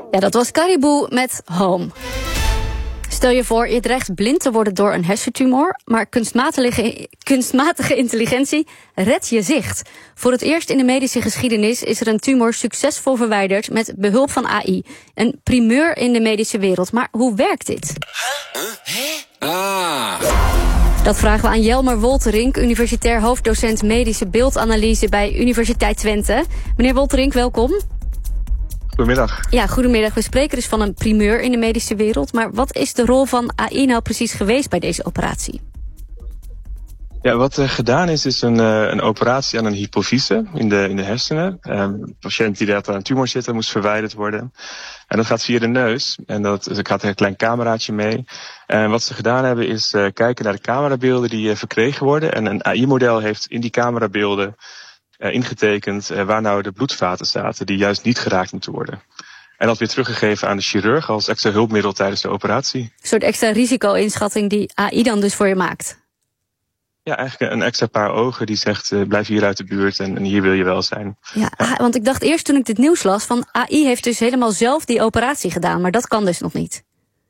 Ja, dat was Caribou met Home. Stel je voor, je dreigt blind te worden door een hersentumor, maar kunstmatige intelligentie redt je zicht. Voor het eerst in de medische geschiedenis is er een tumor succesvol verwijderd met behulp van AI. Een primeur in de medische wereld. Maar hoe werkt dit? Dat vragen we aan Jelmer Wolterink, universitair hoofddocent medische beeldanalyse bij Universiteit Twente. Meneer Wolterink, welkom. Goedemiddag. Ja, goedemiddag. We spreken dus van een primeur in de medische wereld. Maar wat is de rol van AI nou precies geweest bij deze operatie? Ja, wat er gedaan is een operatie aan een hypofyse in de hersenen. Een patiënt die daar aan een tumor zit, moest verwijderd worden. En dat gaat via de neus. En er gaat een klein cameraatje mee. En wat ze gedaan hebben is kijken naar de camerabeelden die verkregen worden. En een AI-model heeft in die camerabeelden ingetekend waar nou de bloedvaten zaten die juist niet geraakt moeten worden. En dat weer teruggegeven aan de chirurg als extra hulpmiddel tijdens de operatie. Een soort extra risico-inschatting die AI dan dus voor je maakt? Ja, eigenlijk een extra paar ogen die zegt blijf hier uit de buurt en hier wil je wel zijn. Ja, want ik dacht eerst toen ik dit nieuws las van AI heeft dus helemaal zelf die operatie gedaan, maar dat kan dus nog niet.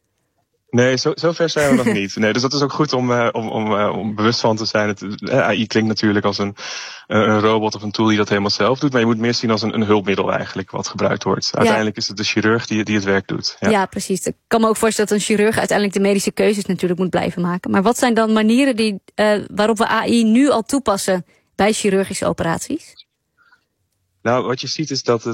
Nee, zo ver zijn we nog niet. Nee, dus dat is ook goed om bewust van te zijn. AI klinkt natuurlijk als een robot of een tool die dat helemaal zelf doet. Maar je moet meer zien als een hulpmiddel eigenlijk wat gebruikt wordt. Uiteindelijk is het de chirurg die het werk doet. Ja, precies. Ik kan me ook voorstellen dat een chirurg uiteindelijk de medische keuzes natuurlijk moet blijven maken. Maar wat zijn dan manieren waarop we AI nu al toepassen bij chirurgische operaties? Nou, wat je ziet is dat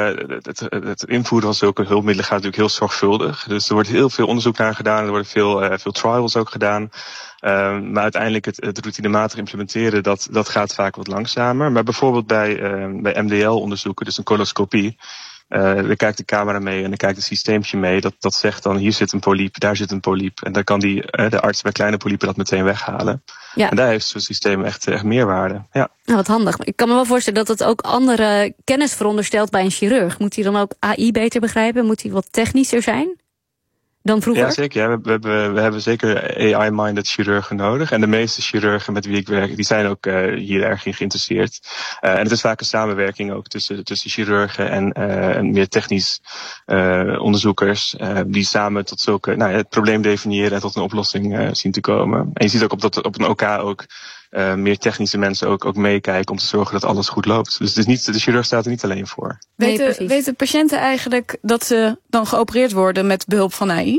het invoeren van zulke hulpmiddelen gaat natuurlijk heel zorgvuldig. Dus er wordt heel veel onderzoek naar gedaan, er worden veel trials ook gedaan. Maar uiteindelijk het routinematig implementeren, dat gaat vaak wat langzamer. Maar bijvoorbeeld bij MDL-onderzoeken, dus een coloscopie, daar kijkt de camera mee en dan kijkt het systeempje mee. Dat zegt dan, hier zit een polyp, daar zit een polyp. En dan kan de arts bij kleine polypen dat meteen weghalen. Ja. En daar heeft zo'n systeem echt meerwaarde. Ja. Nou, wat handig. Ik kan me wel voorstellen dat het ook andere kennis veronderstelt bij een chirurg. Moet hij dan ook AI beter begrijpen? Moet hij wat technischer zijn dan vroeger? Ja, zeker. Ja. We hebben zeker AI-minded chirurgen nodig. En de meeste chirurgen met wie ik werk, die zijn ook hier erg in geïnteresseerd. En het is vaak een samenwerking ook tussen chirurgen en meer technisch onderzoekers. Die samen tot het probleem definiëren en tot een oplossing zien te komen. En je ziet ook op een OK ook meer technische mensen ook meekijken om te zorgen dat alles goed loopt. Dus het is de chirurg staat er niet alleen voor. Weten patiënten eigenlijk dat ze dan geopereerd worden met behulp van AI?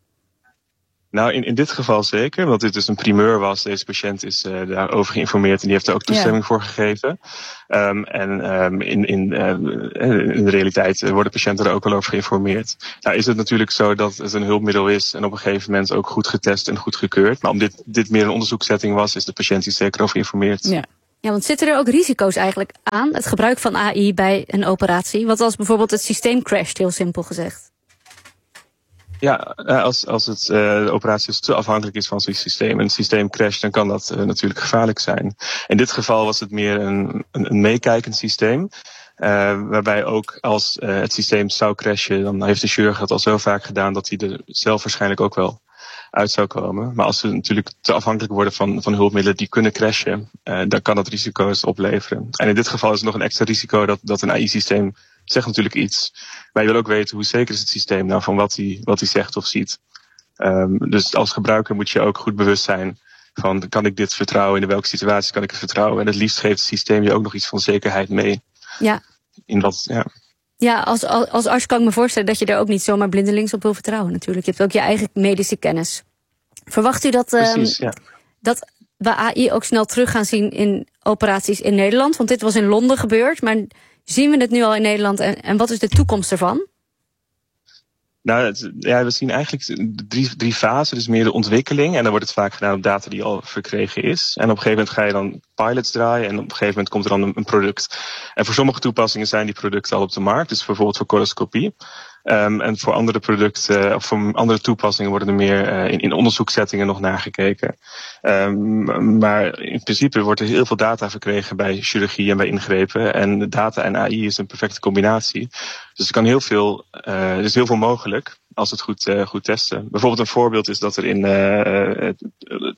Nou, in dit geval zeker, want dit dus een primeur was. Deze patiënt is daarover geïnformeerd en die heeft er ook toestemming voor gegeven. In de realiteit worden patiënten er ook wel over geïnformeerd. Nou is het natuurlijk zo dat het een hulpmiddel is en op een gegeven moment ook goed getest en goed gekeurd. Maar omdat dit meer een onderzoekssetting was, is de patiënt hier zeker over geïnformeerd. Ja, want zitten er ook risico's eigenlijk aan het gebruik van AI bij een operatie? Wat als bijvoorbeeld het systeem crasht, heel simpel gezegd? Ja, als de operatie dus te afhankelijk is van zo'n systeem en het systeem crasht, dan kan dat natuurlijk gevaarlijk zijn. In dit geval was het meer een meekijkend systeem. Waarbij ook als het systeem zou crashen, dan heeft de chirurg dat al zo vaak gedaan dat hij er zelf waarschijnlijk ook wel uit zou komen. Maar als ze natuurlijk te afhankelijk worden van hulpmiddelen die kunnen crashen, dan kan dat risico's opleveren. En in dit geval is er nog een extra risico dat een AI-systeem zegt natuurlijk iets. Maar je wil ook weten hoe zeker is het systeem nou van wat hij zegt of ziet. Dus als gebruiker moet je ook goed bewust zijn van, kan ik dit vertrouwen? In welke situatie kan ik het vertrouwen? En het liefst geeft het systeem je ook nog iets van zekerheid mee. Ja. Ja, als arts kan ik me voorstellen dat je er ook niet zomaar blindelings op wil vertrouwen natuurlijk. Je hebt ook je eigen medische kennis. Verwacht u dat we AI ook snel terug gaan zien in operaties in Nederland? Want dit was in Londen gebeurd, maar zien we het nu al in Nederland en wat is de toekomst ervan? Nou, we zien eigenlijk drie fasen. Dus meer de ontwikkeling. En dan wordt het vaak gedaan op data die al verkregen is. En op een gegeven moment ga je dan pilots draaien. En op een gegeven moment komt er dan een product. En voor sommige toepassingen zijn die producten al op de markt. Dus bijvoorbeeld voor coloscopie. En voor andere producten of voor andere toepassingen worden er meer in onderzoekssettingen nog nagekeken. Maar in principe wordt er heel veel data verkregen bij chirurgie en bij ingrepen. En data en AI is een perfecte combinatie. Dus er is heel veel mogelijk als het goed testen. Bijvoorbeeld een voorbeeld is dat er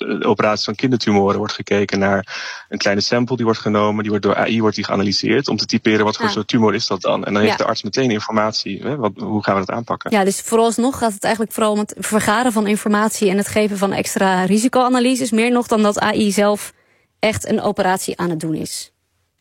de operatie van kindertumoren wordt gekeken naar een kleine sample die wordt genomen, die wordt door AI geanalyseerd om te typeren wat voor soort tumor is dat dan. En dan heeft de arts meteen informatie. Hoe gaan we dat aanpakken? Ja, dus vooralsnog gaat het eigenlijk vooral om het vergaren van informatie en het geven van extra risicoanalyses, meer nog dan dat AI zelf echt een operatie aan het doen is.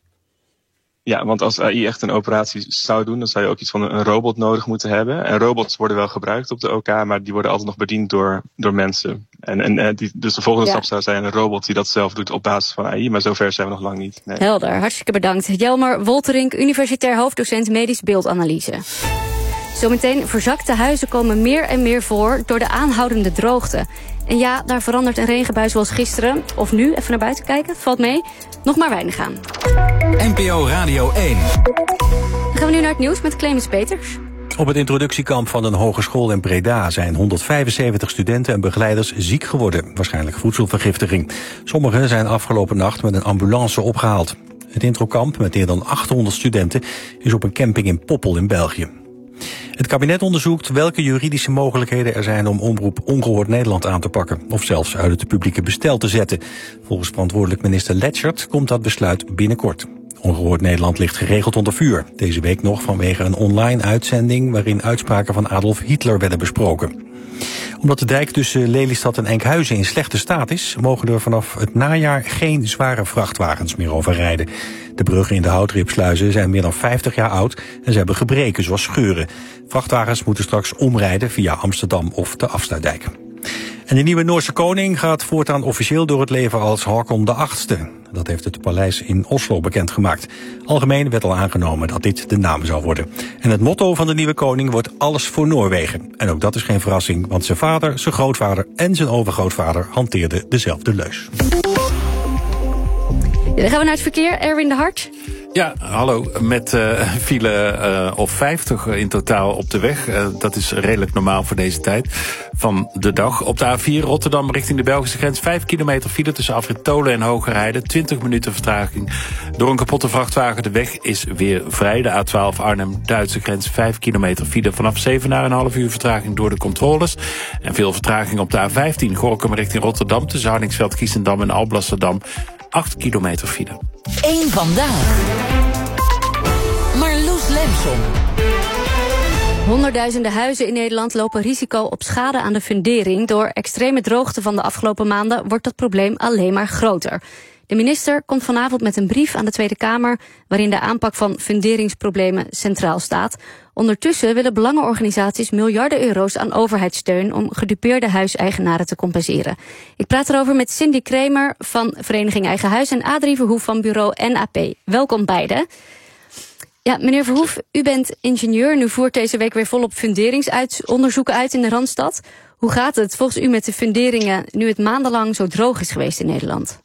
Ja, want als AI echt een operatie zou doen, dan zou je ook iets van een robot nodig moeten hebben. En robots worden wel gebruikt op de OK, maar die worden altijd nog bediend door mensen. Dus de volgende stap zou zijn een robot die dat zelf doet op basis van AI, maar zover zijn we nog lang niet. Nee. Helder, hartstikke bedankt. Jelmer Wolterink, universitair hoofddocent medisch beeldanalyse. Zometeen verzakte huizen komen meer en meer voor door de aanhoudende droogte. En ja, daar verandert een regenbui zoals gisteren. Of nu, even naar buiten kijken, valt mee. Nog maar weinig aan. NPO Radio 1. Dan gaan we nu naar het nieuws met Clemens Peters. Op het introductiekamp van een hogeschool in Breda zijn 175 studenten en begeleiders ziek geworden. Waarschijnlijk voedselvergiftiging. Sommigen zijn afgelopen nacht met een ambulance opgehaald. Het introkamp met meer dan 800 studenten is op een camping in Poppel in België. Het kabinet onderzoekt welke juridische mogelijkheden er zijn om omroep Ongehoord Nederland aan te pakken. Of zelfs uit het publieke bestel te zetten. Volgens verantwoordelijk minister Letschert komt dat besluit binnenkort. Ongehoord Nederland ligt geregeld onder vuur. Deze week nog vanwege een online uitzending waarin uitspraken van Adolf Hitler werden besproken. Omdat de dijk tussen Lelystad en Enkhuizen in slechte staat is, mogen er vanaf het najaar geen zware vrachtwagens meer over rijden. De bruggen in de houtripsluizen zijn meer dan 50 jaar oud en ze hebben gebreken zoals scheuren. Vrachtwagens moeten straks omrijden via Amsterdam of de Afsluitdijk. En de nieuwe Noorse koning gaat voortaan officieel door het leven als Haakon VIII. Dat heeft het paleis in Oslo bekendgemaakt. Algemeen werd al aangenomen dat dit de naam zou worden. En het motto van de nieuwe koning wordt alles voor Noorwegen. En ook dat is geen verrassing, want zijn vader, zijn grootvader en zijn overgrootvader hanteerden dezelfde leus. Ja, dan gaan we naar het verkeer. Erwin de Hart. Ja, hallo. Met file of 50 in totaal op de weg. Dat is redelijk normaal voor deze tijd van de dag. Op de A4 Rotterdam richting de Belgische grens 5 kilometer file tussen Afrit Tolen en Hoogerheide. 20 minuten vertraging. Door een kapotte vrachtwagen. De weg is weer vrij. De A12 Arnhem-Duitse grens 5 kilometer file. Vanaf 7 na een half uur vertraging door de controles. En veel vertraging op de A15 Gorinchem richting Rotterdam. Tussen Hardingsveld, Giessendam en Alblasserdam. 8 kilometer file. Eén vandaag. Marloes Lemson. Honderdduizenden huizen in Nederland lopen risico op schade aan de fundering. Door extreme droogte van de afgelopen maanden wordt dat probleem alleen maar groter. De minister komt vanavond met een brief aan de Tweede Kamer waarin de aanpak van funderingsproblemen centraal staat. Ondertussen willen belangenorganisaties miljarden euro's aan overheidssteun om gedupeerde huiseigenaren te compenseren. Ik praat erover met Cindy Kremer van Vereniging Eigen Huis en Adrie Verhoef van bureau NAP. Welkom beiden. Ja, meneer Verhoef, u bent ingenieur en u voert deze week weer volop funderingsonderzoeken uit in de Randstad. Hoe gaat het volgens u met de funderingen nu het maandenlang zo droog is geweest in Nederland?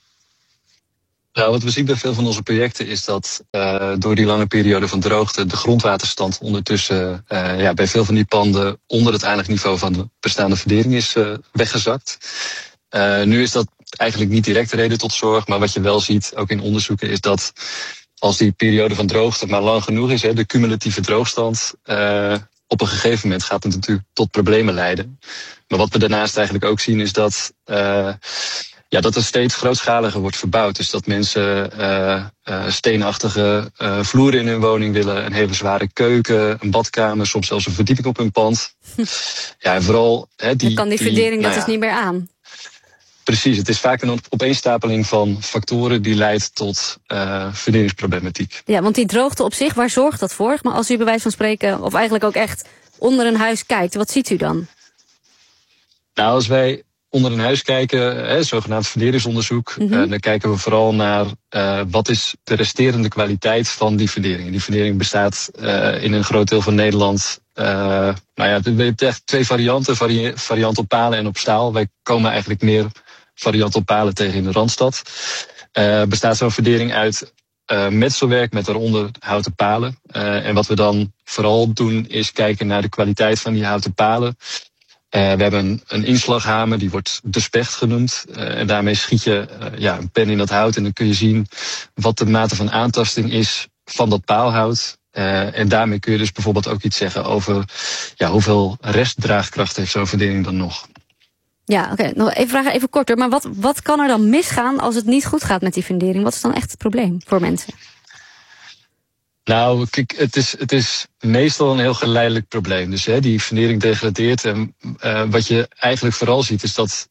Nou, wat we zien bij veel van onze projecten is dat door die lange periode van droogte de grondwaterstand ondertussen bij veel van die panden onder het eindig niveau van de bestaande fundering is weggezakt. Nu is dat eigenlijk niet direct de reden tot zorg, maar wat je wel ziet, ook in onderzoeken, is dat als die periode van droogte maar lang genoeg is, de cumulatieve droogstand, op een gegeven moment gaat het natuurlijk tot problemen leiden. Maar wat we daarnaast eigenlijk ook zien is dat dat er steeds grootschaliger wordt verbouwd. Dus dat mensen steenachtige vloeren in hun woning willen, een hele zware keuken, een badkamer, soms zelfs een verdieping op hun pand. Ja, en vooral dan kan die fundering dat dus niet meer aan. Precies, het is vaak een opeenstapeling van factoren die leidt tot funderingsproblematiek. Ja, want die droogte op zich, waar zorgt dat voor? Maar als u bij wijze van spreken, of eigenlijk ook echt onder een huis kijkt, wat ziet u dan? Nou, als wij onder een huis kijken, zogenaamd funderingsonderzoek, dan kijken we vooral naar wat is de resterende kwaliteit van die fundering. Die fundering bestaat in een groot deel van Nederland. Je hebt echt twee varianten, variant op palen en op staal. Wij komen eigenlijk meer variant op palen tegen in de Randstad. Bestaat zo'n fundering uit metselwerk met daaronder houten palen. En wat we dan vooral doen is kijken naar de kwaliteit van die houten palen. We hebben een inslaghamer, die wordt de specht genoemd. En daarmee schiet je een pen in dat hout en dan kun je zien wat de mate van aantasting is van dat paalhout. En daarmee kun je dus bijvoorbeeld ook iets zeggen over hoeveel restdraagkracht heeft zo'n fundering dan nog. Ja, oké. Nog even vragen, even korter. Maar wat kan er dan misgaan als het niet goed gaat met die fundering? Wat is dan echt het probleem voor mensen? Nou, kijk, het is meestal een heel geleidelijk probleem. Dus die fundering degradeert. En wat je eigenlijk vooral ziet is dat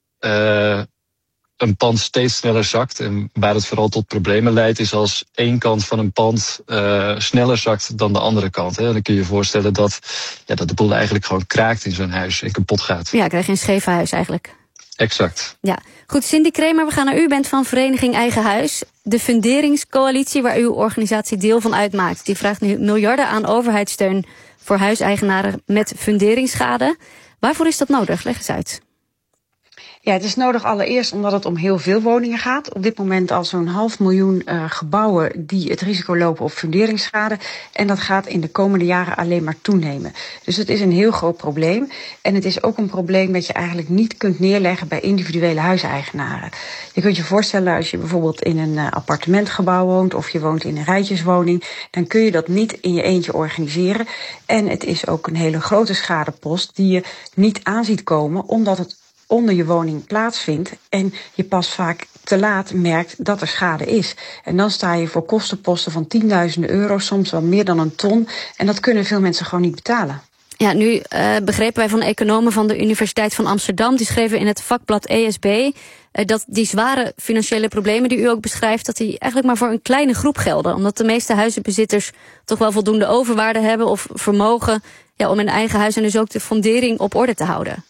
een pand steeds sneller zakt. En waar het vooral tot problemen leidt is als één kant van een pand sneller zakt dan de andere kant. Dan kun je je voorstellen dat de boel eigenlijk gewoon kraakt in zo'n huis en kapot gaat. Ja, krijg je een scheef huis eigenlijk. Exact. Ja, goed. Cindy Kremer, we gaan naar u. U bent van Vereniging Eigen Huis. De funderingscoalitie waar uw organisatie deel van uitmaakt, die vraagt nu miljarden aan overheidssteun voor huiseigenaren met funderingsschade. Waarvoor is dat nodig? Leg eens uit. Ja, het is nodig allereerst omdat het om heel veel woningen gaat. Op dit moment al zo'n 500.000 gebouwen die het risico lopen op funderingsschade. En dat gaat in de komende jaren alleen maar toenemen. Dus het is een heel groot probleem. En het is ook een probleem dat je eigenlijk niet kunt neerleggen bij individuele huiseigenaren. Je kunt je voorstellen als je bijvoorbeeld in een appartementgebouw woont of je woont in een rijtjeswoning, dan kun je dat niet in je eentje organiseren. En het is ook een hele grote schadepost die je niet aan ziet komen omdat het onder je woning plaatsvindt en je pas vaak te laat merkt dat er schade is. En dan sta je voor kostenposten van tienduizenden euro, soms wel meer dan een ton. En dat kunnen veel mensen gewoon niet betalen. Ja, nu begrepen wij van economen van de Universiteit van Amsterdam, die schreven in het vakblad ESB dat die zware financiële problemen die u ook beschrijft, dat die eigenlijk maar voor een kleine groep gelden. Omdat de meeste huizenbezitters toch wel voldoende overwaarde hebben of vermogen om hun eigen huis en dus ook de fundering op orde te houden.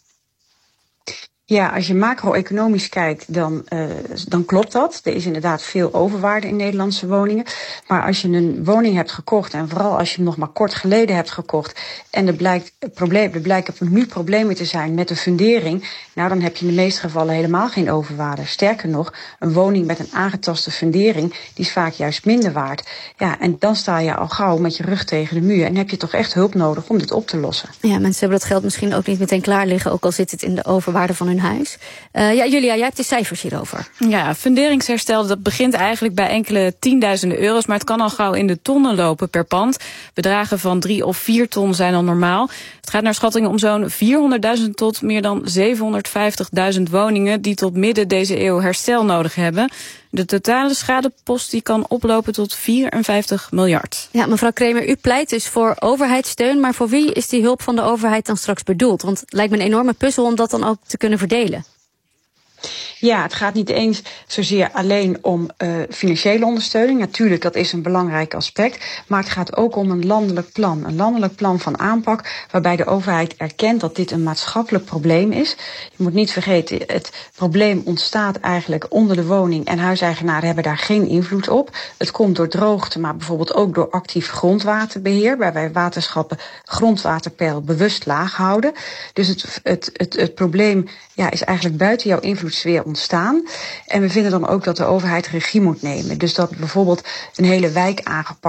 Ja, als je macro-economisch kijkt, dan klopt dat. Er is inderdaad veel overwaarde in Nederlandse woningen. Maar als je een woning hebt gekocht, en vooral als je hem nog maar kort geleden hebt gekocht, en er blijken nu problemen te zijn met de fundering, nou dan heb je in de meeste gevallen helemaal geen overwaarde. Sterker nog, een woning met een aangetaste fundering, die is vaak juist minder waard. Ja, en dan sta je al gauw met je rug tegen de muur en heb je toch echt hulp nodig om dit op te lossen. Ja, mensen hebben dat geld misschien ook niet meteen klaar liggen, ook al zit het in de overwaarde van hun huis. Julia, jij hebt de cijfers hierover. Ja, funderingsherstel, dat begint eigenlijk bij enkele tienduizenden euro's, maar het kan al gauw in de tonnen lopen per pand. Bedragen van 3 of 4 ton zijn al normaal. Het gaat naar schattingen om zo'n 400.000 tot meer dan 750.000 woningen die tot midden deze eeuw herstel nodig hebben. De totale schadepost die kan oplopen tot 54 miljard. Ja, mevrouw Kremer, u pleit dus voor overheidssteun, maar voor wie is die hulp van de overheid dan straks bedoeld? Want het lijkt me een enorme puzzel om dat dan ook te kunnen verdelen. Ja, het gaat niet eens zozeer alleen om financiële ondersteuning. Natuurlijk, dat is een belangrijk aspect. Maar het gaat ook om een landelijk plan. Een landelijk plan van aanpak waarbij de overheid erkent dat dit een maatschappelijk probleem is. Je moet niet vergeten, het probleem ontstaat eigenlijk onder de woning en huiseigenaren hebben daar geen invloed op. Het komt door droogte, maar bijvoorbeeld ook door actief grondwaterbeheer, waarbij waterschappen grondwaterpeil bewust laag houden. Dus het probleem is eigenlijk buiten jouw invloedssfeer ontstaan. En we vinden dan ook dat de overheid regie moet nemen. Dus dat bijvoorbeeld een hele wijk aangepakt